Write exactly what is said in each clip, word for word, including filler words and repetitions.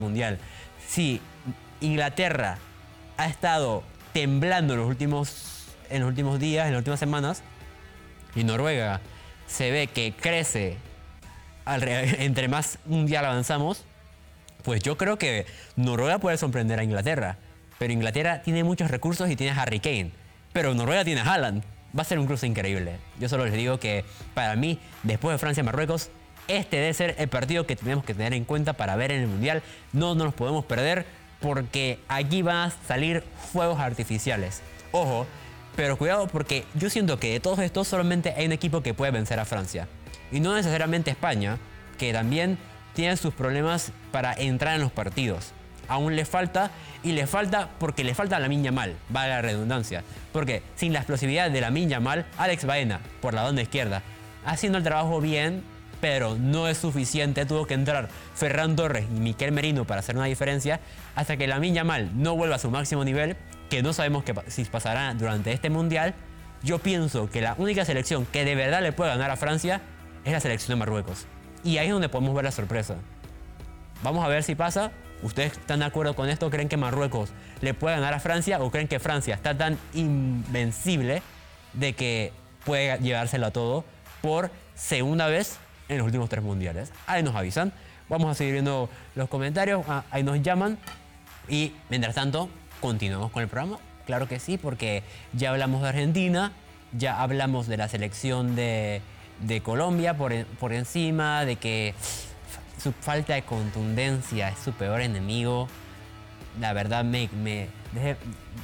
mundial. Si Inglaterra ha estado temblando en los últimos, en los últimos días, en las últimas semanas, y Noruega se ve que crece al, entre más mundial avanzamos, pues yo creo que Noruega puede sorprender a Inglaterra. Pero Inglaterra tiene muchos recursos y tiene a Harry Kane. Pero Noruega tiene a Haaland. Va a ser un cruce increíble. Yo solo les digo que para mí, después de Francia-Marruecos, este debe ser el partido que tenemos que tener en cuenta para ver en el Mundial. No nos podemos perder porque aquí van a salir fuegos artificiales. Ojo, pero cuidado porque yo siento que de todos estos solamente hay un equipo que puede vencer a Francia. Y no necesariamente España, que también tiene sus problemas para entrar en los partidos. Aún le falta, y le falta porque le falta a Lamine Yamal, vale la redundancia. Porque sin la explosividad de Lamine Yamal, Alex Baena, por la banda izquierda, haciendo el trabajo bien, pero no es suficiente. Tuvo que entrar Ferran Torres y Miquel Merino para hacer una diferencia, hasta que Lamine Yamal no vuelva a su máximo nivel, que no sabemos que, si pasará durante este Mundial. Yo pienso que la única selección que de verdad le puede ganar a Francia es la selección de Marruecos. Y ahí es donde podemos ver la sorpresa. Vamos a ver si pasa. ¿Ustedes están de acuerdo con esto? ¿Creen que Marruecos le puede ganar a Francia o creen que Francia está tan invencible de que puede llevárselo a todo por segunda vez en los últimos tres mundiales? Ahí nos avisan. Vamos a seguir viendo los comentarios. Ah, ahí nos llaman. Y mientras tanto, continuamos con el programa. Claro que sí, porque ya hablamos de Argentina, ya hablamos de la selección de, de Colombia por, por encima, de que su falta de contundencia es su peor enemigo. La verdad, me, me dejé,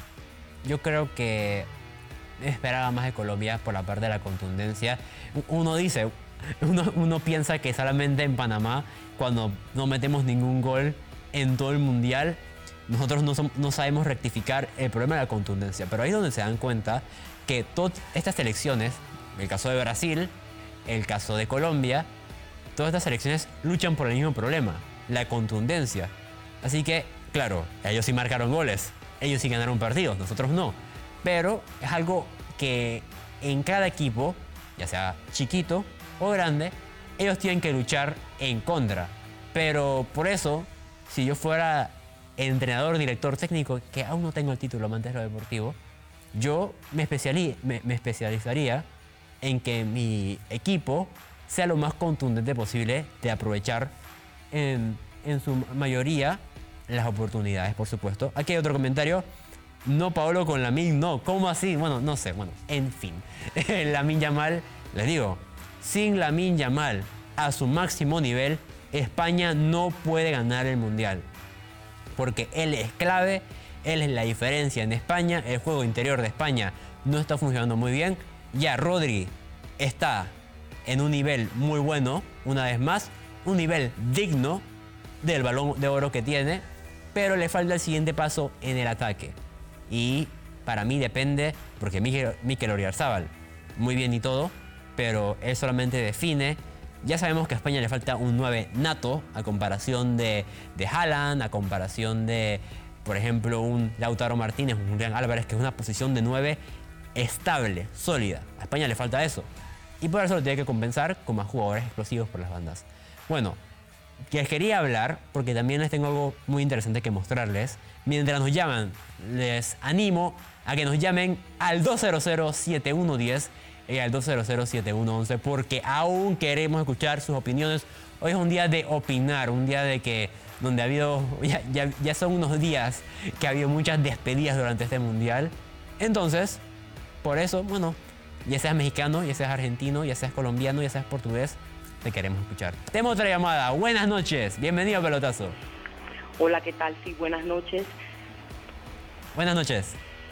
yo creo que esperaba más de Colombia por la parte de la contundencia. Uno dice, uno, uno piensa que solamente en Panamá, cuando no metemos ningún gol en todo el Mundial, nosotros no, somos, no sabemos rectificar el problema de la contundencia. Pero ahí es donde se dan cuenta que todas estas selecciones, el caso de Brasil, el caso de Colombia, todas estas selecciones luchan por el mismo problema, la contundencia. Así que, claro, ellos sí marcaron goles, ellos sí ganaron partidos, nosotros no. Pero es algo que en cada equipo, ya sea chiquito o grande, ellos tienen que luchar en contra. Pero por eso, si yo fuera entrenador, director técnico, que aún no tengo el título amante de lo deportivo, yo me, especiali me, me especializaría en que mi equipo sea lo más contundente posible de aprovechar en, en su mayoría las oportunidades, por supuesto. Aquí hay otro comentario. No, Paolo con Lamine, no. ¿Cómo así? Bueno, no sé. Bueno, en fin. Lamine Yamal, les digo, sin Lamine Yamal a su máximo nivel, España no puede ganar el Mundial. Porque él es clave, él es la diferencia en España. El juego interior de España no está funcionando muy bien. Ya Rodri está en un nivel muy bueno, una vez más, un nivel digno del Balón de Oro que tiene, pero le falta el siguiente paso en el ataque. Y para mí depende, porque Mikel, Mikel Oyarzabal, muy bien y todo, pero él solamente define. Ya sabemos que a España le falta un nueve nato, a comparación de, de Haaland, a comparación de, por ejemplo, un Lautaro Martínez, un Julián Álvarez, que es una posición de nueve estable, sólida. A España le falta eso. Y por eso lo tiene que compensar con más jugadores explosivos por las bandas. Bueno, les quería hablar, porque también les tengo algo muy interesante que mostrarles. Mientras nos llaman, les animo a que nos llamen al dos cero cero, siete uno uno cero y al dos cero cero, siete uno uno uno, porque aún queremos escuchar sus opiniones. Hoy es un día de opinar, un día de que, donde ha habido, ya, ya, ya son unos días que ha habido muchas despedidas durante este Mundial. Entonces, por eso, bueno, ya seas mexicano, ya seas argentino, ya seas colombiano, ya seas portugués, te queremos escuchar. Tenemos otra llamada. Buenas noches. Bienvenido a Pelotazo. Hola, ¿qué tal? Sí, buenas noches. Buenas noches.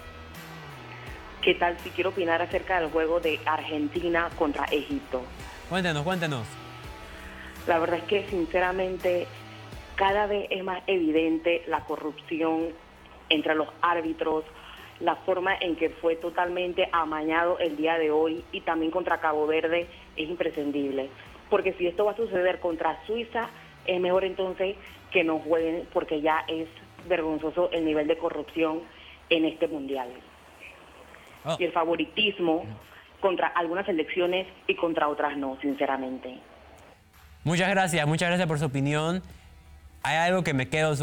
¿Qué tal si quiero opinar acerca del juego de Argentina contra Egipto? Cuéntenos, cuéntenos. La verdad es que, sinceramente, cada vez es más evidente la corrupción entre los árbitros, la forma en que fue totalmente amañado el día de hoy, y también contra Cabo Verde es imprescindible. Porque si esto va a suceder contra Suiza, es mejor entonces que no jueguen, porque ya es vergonzoso el nivel de corrupción en este Mundial. Oh. Y el favoritismo contra algunas selecciones y contra otras no, sinceramente. Muchas gracias, muchas gracias por su opinión. Hay algo que me quedo